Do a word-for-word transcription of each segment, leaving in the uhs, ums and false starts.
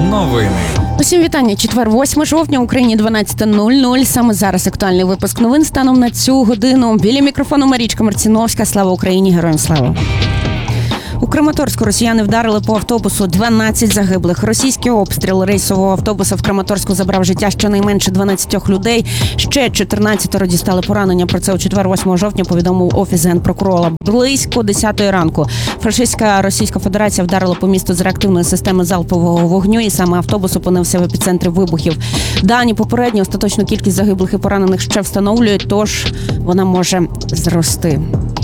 Новини. Усім вітання. Четвер, восьме жовтня, Україні дванадцята нуль нуль. Саме зараз актуальний випуск новин станом на цю годину. Біля мікрофону Марічка Марціновська. Слава Україні, героям слава. У Краматорську росіяни вдарили по автобусу, дванадцять загиблих. Російський обстріл рейсового автобуса в Краматорську забрав життя щонайменше дванадцять людей. Ще чотирнадцять дістали поранення. Про це у четвер, восьмого жовтня, повідомив Офіс Генпрокурора. Близько десятої ранку фашистська Російська Федерація вдарила по місту з реактивної системи залпового вогню, і саме автобус опинився в епіцентрі вибухів. Дані попередні, остаточну кількість загиблих і поранених ще встановлюють, тож вона може зрости.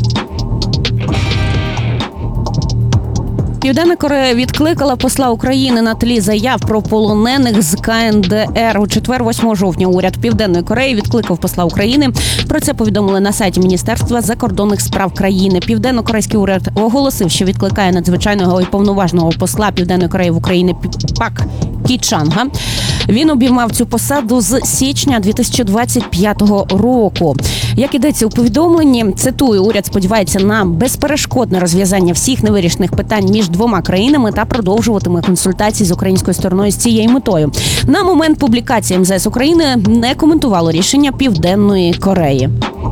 Південна Корея відкликала посла України на тлі заяв про полонених з ка ен де ер. У четвер, восьмого жовтня, уряд Південної Кореї відкликав посла України. Про це повідомили на сайті Міністерства закордонних справ країни. Південно-корейський уряд оголосив, що відкликає надзвичайного і повноважного посла Південної Кореї в Україні Пак Кі Чанга. Він обіймав цю посаду з січня дві тисячі двадцять п'ятого року. Як ідеться у повідомленні, цитую, уряд сподівається на безперешкодне розв'язання всіх невирішених питань між двома країнами та продовжуватиме консультації з українською стороною з цією метою. На момент публікації ем зе ес України не коментувало рішення Південної Кореї.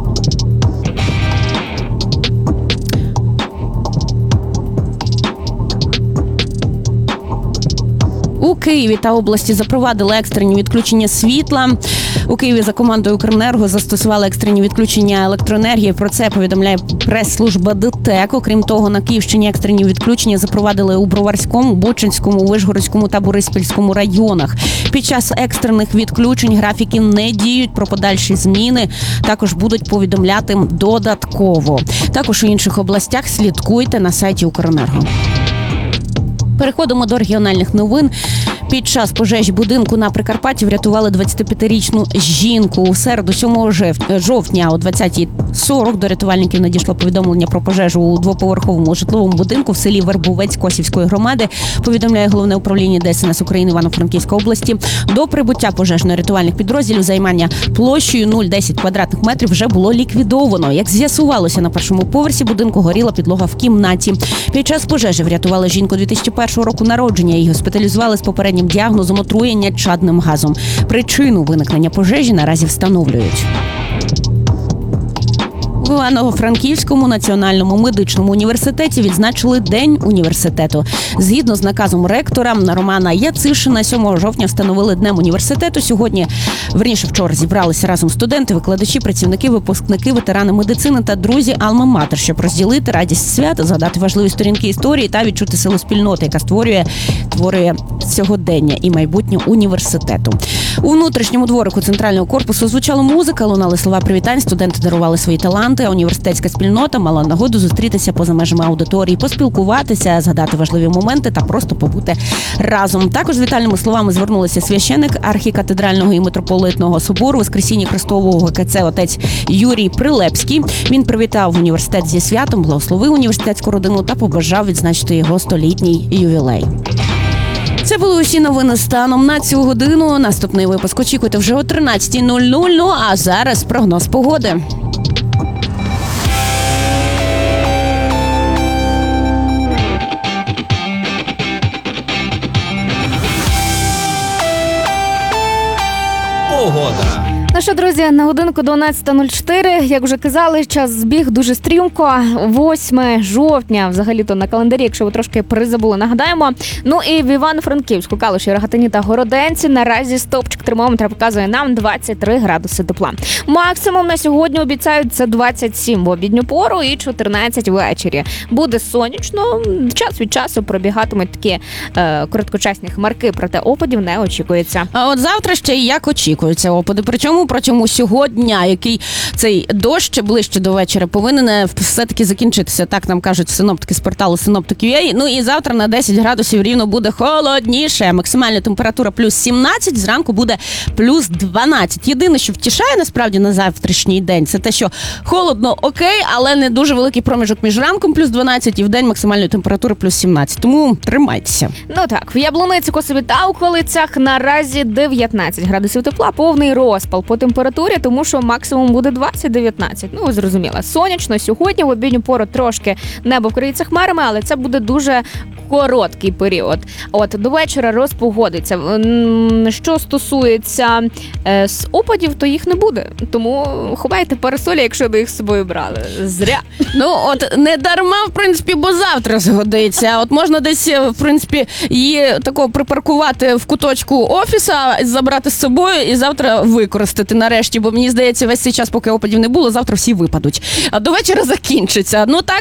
У Києві та області запровадили екстрені відключення світла. У Києві за командою Укренерго застосували екстрені відключення електроенергії. Про це повідомляє прес-служба де те ек. Окрім того, на Київщині екстрені відключення запровадили у Броварському, Бучанському, Вишгородському та Бориспільському районах. Під час екстрених відключень графіки не діють, про подальші зміни також будуть повідомляти додатково. Також у інших областях слідкуйте на сайті Укренерго. Переходимо до регіональних новин. Під час пожежі будинку на Прикарпатті врятували двадцятип'ятирічну жінку. У середу, сьомого жовтня о двадцятій сорок до рятувальників надійшло повідомлення про пожежу у двоповерховому житловому будинку в селі Вербовець Косівської громади, повідомляє Головне управління де ес ен ес України Івано-Франківської області. До прибуття пожежно-рятувальних підрозділів займання площею нуль цілих десять квадратних метрів вже було ліквідовано. Як з'ясувалося, на першому поверсі будинку горіла підлога в кімнаті. Під час пожежі врятували жінку дві тисячі першого року народження. Її госпіталізували з попереднім діагнозом отруєння чадним газом. Причину виникнення пожежі наразі встановлюють. В Івано-Франківському національному медичному університеті відзначили День університету. Згідно з наказом ректора Романа Яцишина, сьомого жовтня встановили Днем університету. Сьогодні, верніше вчора, зібралися разом студенти, викладачі, працівники, випускники, ветерани медицини та друзі Алма-Матер, щоб розділити радість свята, згадати важливі сторінки історії та відчути силу спільноти, яка створює, творює сьогодення і майбутнє університету. У внутрішньому дворику центрального корпусу звучала музика, лунали слова привітань, студенти дарували свої таланти, а університетська спільнота мала нагоду зустрітися поза межами аудиторії, поспілкуватися, згадати важливі моменти та просто побути разом. Також з вітальними словами звернулися священик архікатедрального і митрополитного собору Воскресіння Христового ге ка це отець Юрій Прилепський. Він привітав університет зі святом, благословив університетську родину та побажав відзначити його столітній ювілей. Це були усі новини станом на цю годину. Наступний випуск очікуйте вже о тринадцятій нуль нуль. Ну а зараз прогноз погоди. Погода. Ну що, друзі, на годинку дванадцята нуль чотири, як вже казали, час збіг дуже стрімко. восьме жовтня, взагалі-то на календарі, якщо ви трошки призабули, нагадаємо. Ну і в Івано-Франківську, Калуші, Рогатині та Городенці наразі стовпчик термометра показує нам двадцять три градуси тепла. Максимум на сьогодні обіцяють це двадцять сім в обідню пору і чотирнадцять ввечері. Буде сонячно, час від часу пробігатимуть такі е, короткочасні хмарки, проте опадів не очікується. А от завтра ще як очікуються опади. Причому протягом усього дня, який цей дощ ближче до вечора повинен все-таки закінчитися. Так нам кажуть синоптики з порталу Синоптик.ua. Ну і завтра на десять градусів рівно буде холодніше. Максимальна температура плюс сімнадцять, зранку буде плюс дванадцять. Єдине, що втішає насправді на завтрашній день, це те, що холодно окей, але не дуже великий проміжок між ранком плюс дванадцять і в день максимальної температури плюс сімнадцять. Тому тримайтеся. Ну так, в Яблуниці, Косові та Околицях наразі дев'ятнадцять градусів тепла, повний розпал. по температурі, тому що максимум буде двадцять дев'ятнадцять. Ну, ви зрозуміли. Сонячно сьогодні, в обідню пору трошки небо вкриється хмарами, але це буде дуже короткий період. От, до вечора розпогодиться. М, Що стосується е, з опадів, то їх не буде. Тому ховайте парасолі, якщо ви їх з собою брали. Зря. Ну, от не дарма, в принципі, бо завтра згодиться. От можна десь, в принципі, її тако припаркувати в куточку офіса, забрати з собою і завтра використати нарешті, бо мені здається, весь цей час, поки опадів не було, завтра всі випадуть. А до вечора закінчиться. Ну так,